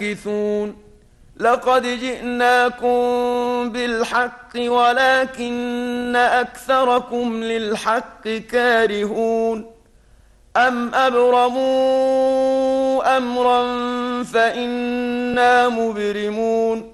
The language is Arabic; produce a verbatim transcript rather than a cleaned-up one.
ينكثون لقد جئناكم بالحق ولكن أكثركم للحق كارهون أم أبرموا أمرا فإنا مبرمون